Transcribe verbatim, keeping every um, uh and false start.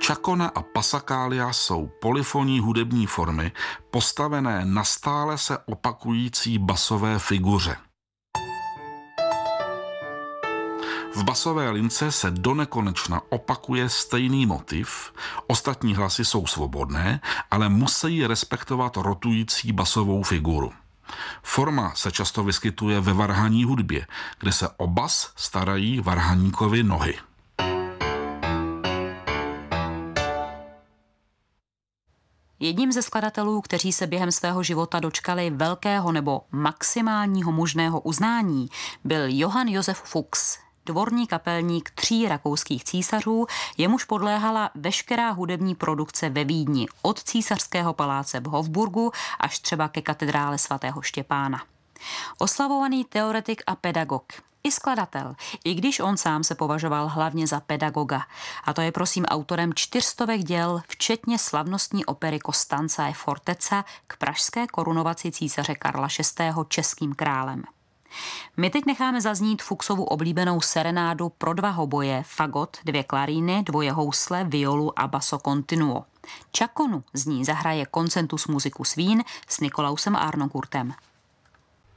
Čakona a Passacaglia jsou polyfonní hudební formy postavené na stále se opakující basové figuře. V basové lince se donekonečna opakuje stejný motiv, ostatní hlasy jsou svobodné, ale musí respektovat rotující basovou figuru. Forma se často vyskytuje ve varhanní hudbě, kde se o bas starají varhaníkovi nohy. Jedním ze skladatelů, kteří se během svého života dočkali velkého nebo maximálního možného uznání, byl Johann Josef Fuchs, dvorní kapelník tří rakouských císařů, jemuž podléhala veškerá hudební produkce ve Vídni, od císařského paláce v Hofburgu až třeba ke katedrále svatého Štěpána. Oslavovaný teoretik a pedagog, i skladatel, i když on sám se považoval hlavně za pedagoga. A to je prosím autorem čtyřstovek děl, včetně slavnostní opery Costanza e Fortezza k pražské korunovaci císaře Karla šestého českým králem. My teď necháme zaznít Fuchsovu oblíbenou serenádu pro dva hoboje, fagot, dvě klaríny, dvoje housle, violu a basso continuo. Čakonu z ní zahraje Concentus musicus Wien s Nikolausem Arnogurtem.